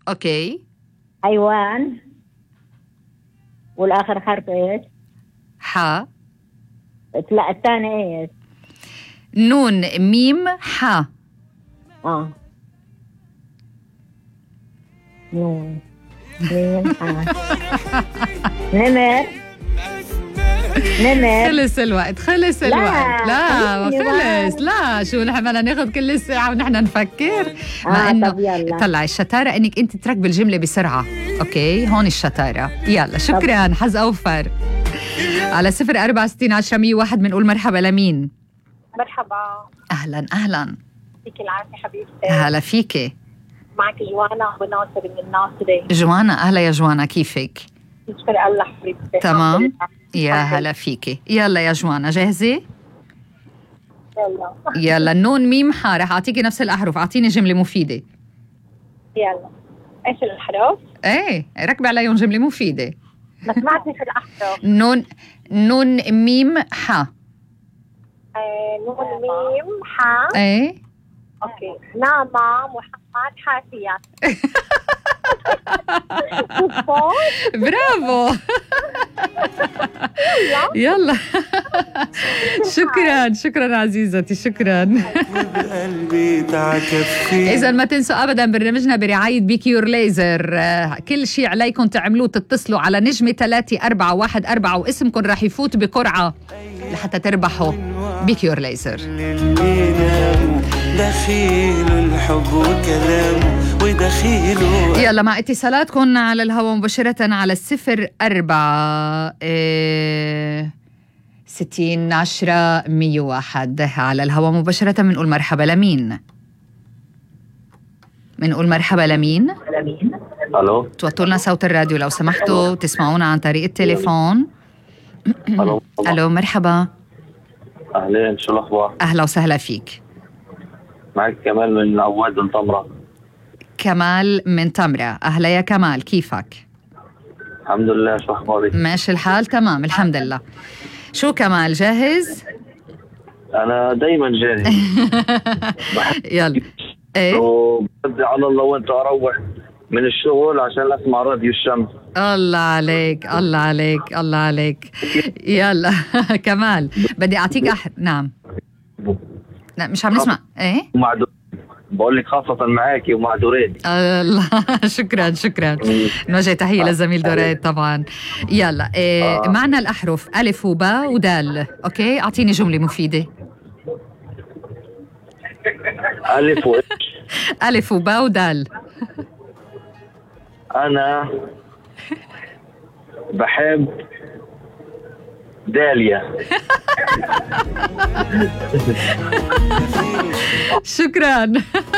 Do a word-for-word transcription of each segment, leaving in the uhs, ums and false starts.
اوكي. حيوان. والاخر حرف ايش؟ ح. لا الثاني ايش؟ نون ميم ح. اه نون ميم ح. نمر. نمر. خلص الوقت، خلص الوقت. لا ما خلص. لا شو نحن بدنا ناخذ كل الساعة ونحن نفكر؟ مع آه انه طلعي الشطارة انك انت تركبي الجملة بسرعة. اوكي هون الشطارة. يلا شكرا طب. حظ اوفر. على صفر أربعة ستين عشرة مية واحد بنقول مرحبا لمين؟ مرحبا. اهلا اهلا. فيك العافية حبيبتي. هلا فيكي. معك جوانا ابو ناصر من الناصري. جوانا اهلا يا جوانا، كيفك؟ نشكر الله حبيبتي. تمام يا هلا فيكي. يلا يا جوانا جاهزة؟ يلا يلا النون ميم ح. رح اعطيكي نفس الاحرف، اعطيني جملة مفيدة. يلا ايش الاحرف؟ ايه ركبي عليهم جملة مفيدة. ما سمعتني في الاحرف. نون نون ميم ح. آه نون ميم ح. ايه اوكي. ناما محمد حافية. برافو. يلا شكرا شكرا عزيزتي شكرا. إذا ما تنسوا أبدا برنامجنا برعاية بيكيور ليزر. كل شيء عليكم تعملوه تتصلوا على نجمة ثلاثة أربعة واحد أربعة واسمكم راح يفوت بقرعة لحتى تربحوا بيكيور ليزر. دخيل الحب وكلام ودخيله. يلا مع اتصالاتكم على الهواء مباشرة على الصفر أربعة إيه ستين عشرة مية واحد على الهواء مباشرة. بنقول مرحبا لمين؟ بنقول مرحبا لمين؟ الو. توطوا لنا صوت الراديو لو سمحتوا، تسمعونا عن طريق التليفون. الو. الو مرحبا. اهلين، شو الاخبار؟ اهلا وسهلا فيك. معك كمال من عواد من تمرة. كمال من تمرة. أهلا يا كمال، كيفك؟ الحمد لله، شو أخبارك؟ ماشي الحال تمام الحمد لله. شو كمال جاهز؟ أنا دايما جاهز. يلا. إيه؟ وبدي على الله وأنت أروح من الشغل عشان أسمع راديو الشمس. الله عليك الله عليك الله عليك. يلا كمال بدي أعطيك أحد. نعم. لا مش عم نسمع. إيه؟ معدو... بقول لك خاصة معاكي ومع دوريد. الله شكرا شكرا. نوجه تحية للزميل دوريد طبعا. يلا إيه آه. معنا الأحرف ألف وباء ودال. أوكي أعطيني جملة مفيدة. ألف وإيش؟ ألف وباء ودال. أنا بحب داليا. شكرا.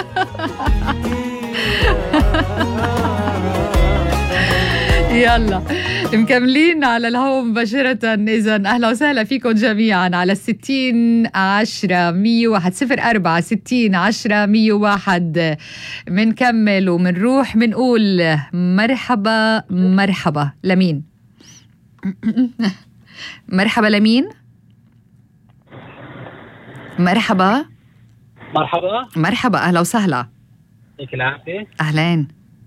يلا مكملين على الهواء مباشرة. إذا أهلا وسهلا فيكم جميعا على الستين عشرة مية واحد صفر أربعة ستين عشرة مية واحد. منكمل ومنروح منقول مرحبا مرحبا لمين؟ مرحبا لمين؟ مرحبا مرحبا مرحبا أهلا وسهلا. يعطيك العافية. أهلين.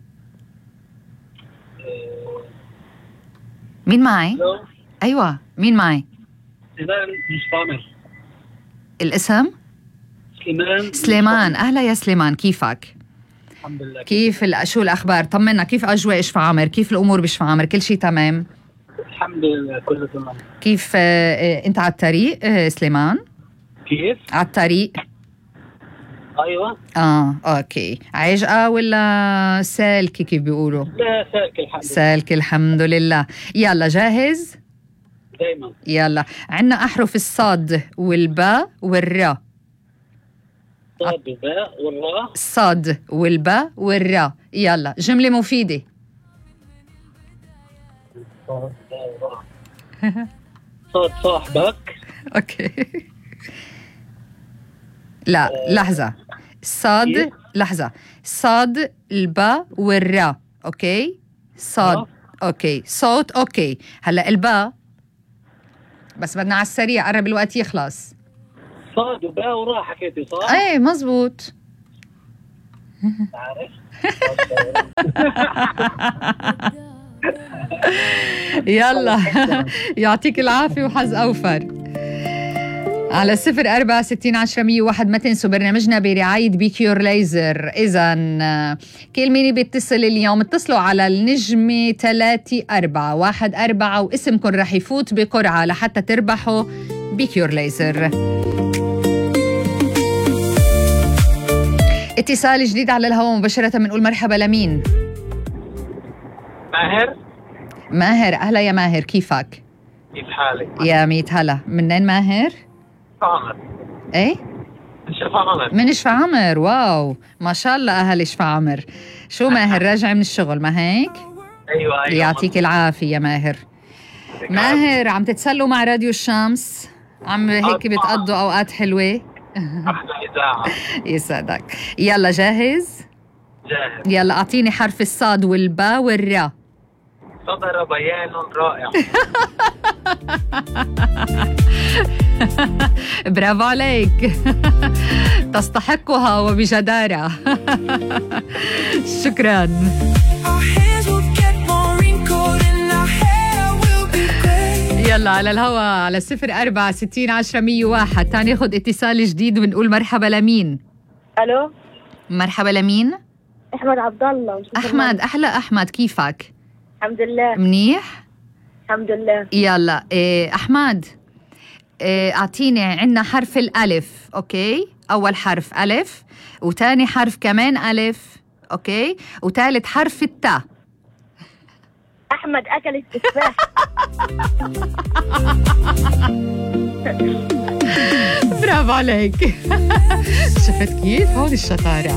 مين معي؟ هلو. أيوة مين معي؟ سليمان مش طامر. الاسم؟ سليمان. سليمان. أهلا يا سليمان، كيفك؟ الحمد لله. كيف شو الأخبار؟ طمنا، كيف أجواء شفاعمر؟ كيف الأمور بشفاعمر؟ كل شيء تمام؟ الحمد لله كله تمام. كيف آه أنت على الطريق آه سليمان؟ كيف؟ على الطريق. أيوة. آه أوكي. عجقة ولا سالكة كيف بيقولوا؟ لا سالك الحمد لله. سالك الحمد لله. يلا جاهز؟ دايما. يلا عنا أحرف الصاد والباء والراء. صاد وباء والراء. الصاد والباء والراء. يلا جملة مفيدة. صاد باء وراء. صاد صاحبك. اوكي. لا لحظة. صاد لحظة. صاد الباء والراء. اوكي صاد. اوكي صوت. اوكي هلا الباء بس بدنا على السريع قرب الوقت يخلص. صاد وباء وراء حكيتي صح؟ ايه مزبوط. عارف؟ يلا يعطيك العافية وحظ أوفر. على صفر أربعة ستين عشرة مية واحد ما تنسوا برنامجنا برعاية بيكيور ليزر. إذا كل مين بيتصل اليوم اتصلوا على النجمة ثلاثة أربعة واحد أربعة واسمكم رح يفوت بقرعة لحتى تربحوا بيكيور ليزر. اتصال جديد على الهواء مباشرة، بنقول مرحبا لمين؟ ماهر، ماهر. أهلا يا ماهر، كيفك؟ كيف حالك؟ يا ميت هلا. منين ماهر؟ عمر. ايه؟ من شفا عمر. من شفا عمر. واو ما شاء الله أهل شفا عمر. شو ماهر راجع من الشغل ما هيك؟ ايوه ايوه يعطيك العافية يا ماهر. ماهر عم تتسلوا مع راديو الشمس؟ عم هيك بتقضوا أوقات حلوة؟ احلى اذاعه. يسعدك. يلا جاهز؟ جاهز. يلا أعطيني حرف الصاد والباء والراء. صدر بيان رائع. برافو عليك. تستحقها وبجدارة. شكرا. يلا على الهوا على صفر أربعة ستين عشرة مية واحد. تاني خد اتصال جديد ونقول مرحبا لمين؟ الو، مرحبا لمين؟ احمد عبد الله. أحمد. أحلى أحمد، كيفك؟ الحمد لله. منيح؟ الحمد لله. يلا إيه أحمد، إيه أعطيني عنا حرف الألف. أوكي، أول حرف ألف، وتاني حرف كمان ألف. أوكي، وثالث حرف التاء. احمد اكل التفاح. برافو عليك. شفت كيف؟ هون الشطارة.